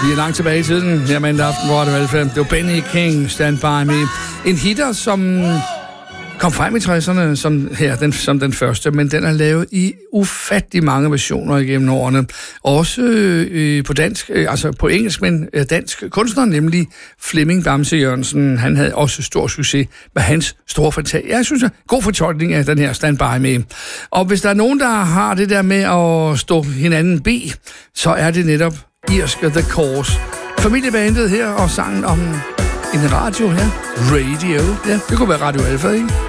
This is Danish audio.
Vi er langt tilbage i tiden. Her mandag aften var det vel 5. Det var Benny King, Stand By Me. En hitter, som kom frem i 60'erne som den første, men den er lavet i ufattelig mange versioner igennem årene. Også på dansk, altså på engelsk, men dansk kunstner, nemlig Flemming Bamse Jørgensen. Han havde også stor succes med hans store fortælling. Jeg synes, det er en god fortolkning af den her Stand By Me. Og hvis der er nogen, der har det der med at stå hinanden bi, så er det netop irske The Course. Familiebandet her og sangen om en radio her. Radio. Ja, det kunne være Radio Alfa, ikke?